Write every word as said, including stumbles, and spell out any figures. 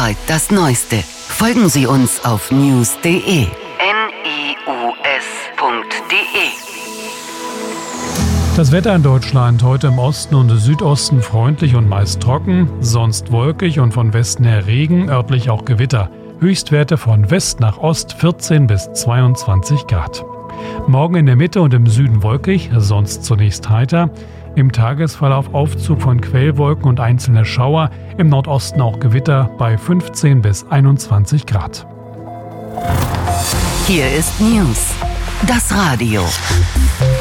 Weltweit das Neueste. Folgen Sie uns auf news punkt de. N I U S punkt de. Das Wetter in Deutschland heute im Osten und Südosten freundlich und meist trocken, sonst wolkig und von Westen her Regen, örtlich auch Gewitter. Höchstwerte von West nach Ost vierzehn bis zweiundzwanzig Grad. Morgen in der Mitte und im Süden wolkig, sonst zunächst heiter. Im Tagesverlauf Aufzug von Quellwolken und einzelne Schauer, im Nordosten auch Gewitter bei fünfzehn bis einundzwanzig Grad. Hier ist News, das Radio.